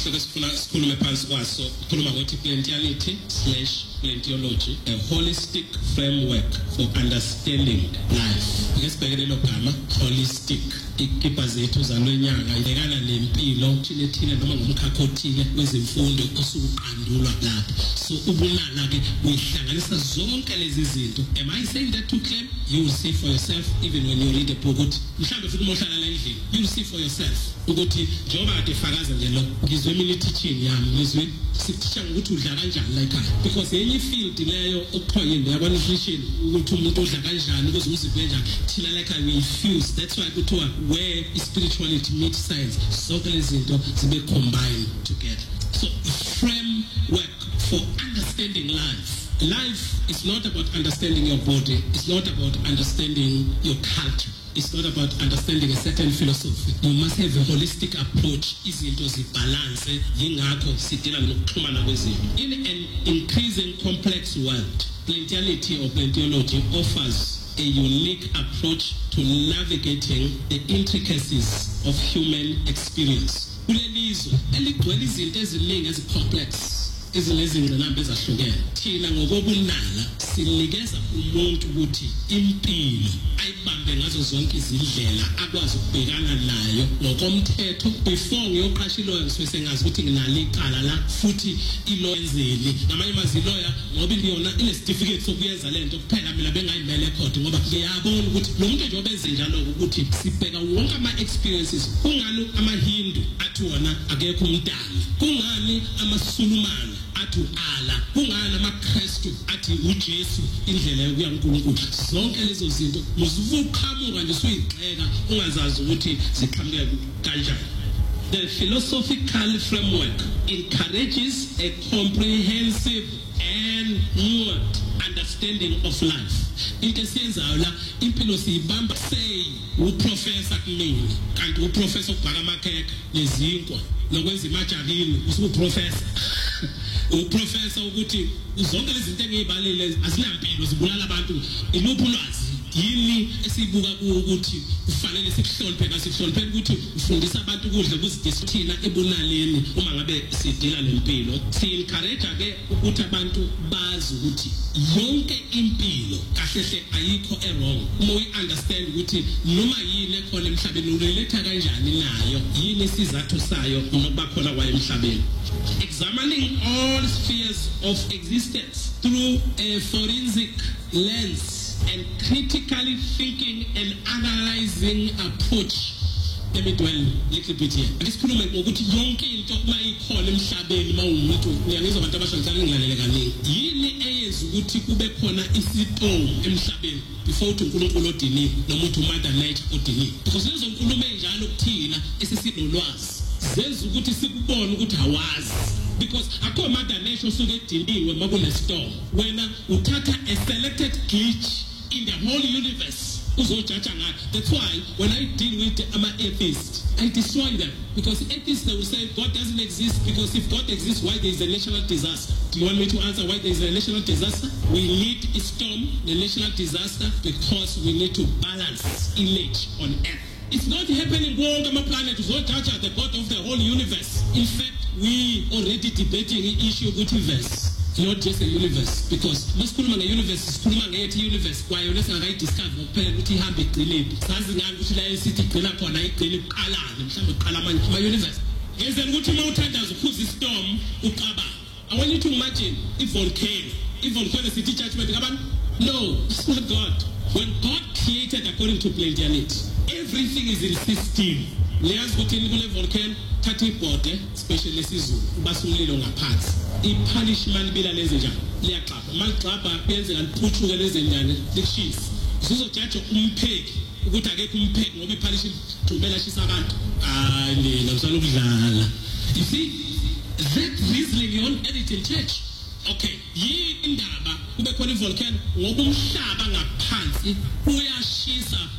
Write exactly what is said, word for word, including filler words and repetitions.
sihloko sifuna sikhulume phansi kwaso sikhuluma ngokuthi Plentiality slash Plentiology, a holistic framework for understanding life. Ngesibhekele lo gama holistic, ikipa zethu zalwenyanga ibekana lempilo thile noma ngomkhakha othile wezemfundo osuqandulwa lapho. So ubunana ke uyihlanganisa zonke lezi zinto. Am I saying that to claim? You will see for yourself even when you read a book. Mhlambe futhi mohlala la endlini. You will see for yourself ukuthi njengoba ade fakaza nje lo ngizwe mina teaching yami ngizwe sithisha ukuthi udla kanjani la ekhaya, because yenye field leyo okuthoyini yakwa nutrition ukuthi umuntu udla kanjani ukuze umzimba kanjani thina la ekhaya we fuse. That's why kuthiwa where spirituality meets science, zonke lezi zinto zibe combined together. So framework for understanding life. Life is not about understanding your body. It's not about understanding your culture. It's not about understanding a certain philosophy. You must have a holistic approach. Izinto zibalance yingakho sidila nokuxhumana kwezinto. In an increasing complex world, Plentiality or Plentiology offers a unique approach to navigating the intricacies of human experience. Kulelizwe eligcwele izinto eziningi ezi-complex, ezilezingqinamba ezahlukene, thina ngokobunala sinikeza umuntu ukuthi impilo ayibambe ngazo zonke izindlela akwazi ukubhekana nayo ngokomthetho. Before ngiyoqasha iloya ngisuke sengazi ukuthi nginalo icala la futhi iloyenzeli ngamanye maziloya ngoba iliyona ine certificate sokuyenza lento kuphela mina bengayimele court ngoba ngiyabona ukuthi lo muntu njengoba enze njalo ukuthi sibheka wonke ama experiences. Kungani amaHindu athi wona akekho umntana? Kungani amaSulumane athi Allah? Kungani amaKristu athi uJesu indlela yokuya kuNkulunkulu? Zonke lezo zinto muzivuqhamuka nje suyigxeka ungazazi ukuthi ziqhamuke kanjani. The philosophical framework encourages a comprehensive and nuanced understanding of life. Into esiyenzayo la impilo siyibamba say uprofessor kumina kanti uprofessor ukubhaka amakhekhe nezinkwa nokwenza imajakini usuprofessor uprofessor ukuthi zonke lezi zinto engiyibalile azinampilo zibulala abantu. Iluphi ulwazi yini esibuka ukuthi kufanele sikuhloniphe nasikuhloniphe ukuthi ufundisa abantu ukudla kuzidisithina ebunaleni uma ngabe sidila nempilo. Si encourage ke ukuthi abantu bazi ukuthi yonke impilo kahle ayikho errong. Uma we understand ukuthi noma yini ekhona emhlabeni ureletha kanjani nayo, yini isizathu sayo nokuba khona kwayo emhlabeni. Examining all spheres of existence through a forensic lens and critically thinking and analyzing approach. Let me dwell a little bit here. Ngisikhuluma ngokuthi yonke into mayikhona emhlabeni mawumuntu ngiyangizwa abantu abashayisana ngilalele kaningi. Yini eyenza ukuthi kube khona isitomo emhlabeni before uthi uNkulunkulu odiniwe noma uthi uMother Nature odiniwe? Because lezo nkulumo enjalo kuthina esesinolwazi zenza ukuthi sikubone ukuthi awazi, because akho Mother Nature osuke ediniwe makune storm. Wena uthatha a selected glitch in the whole universe. That's why when I deal with ama atheists, I destroy them, because atheists they will say God doesn't exist, because if God exists, why there is a national disaster? Do you want me to answer why there is a national disaster? We need a storm, a national disaster, because we need to balance image on earth. It's not happening on the planet. The God of the whole universe. In fact, we already debating the issue of universe. Not just a universe, because most people in the universe is people in the universe. Why you listen? I discover that we have a clinic. Something I wish I city clinic on a clinic. My universe. There's a good mountain that who's the storm. Ukaba. I want you to imagine if volcano, if volcano city judgment. No, it's not God. When God created according to Plentiality, everything is in system. Layers within the volcano. thirty bode especially sizulu basumlilo ngaphansi ipunishment bila lezi njalo liyaxapha maqapha benzeka liphuthuke lezi njani likushisa sizojaja umpheki ukuthi akekho umpheki ngoba ipunishment dumela shisa abantu hayi mina ngisala ukudlala. You see that reasoning on editing church. Okay, yini indaba kube khona ivolcano ngoba umhlaba ngaphansi uyashisa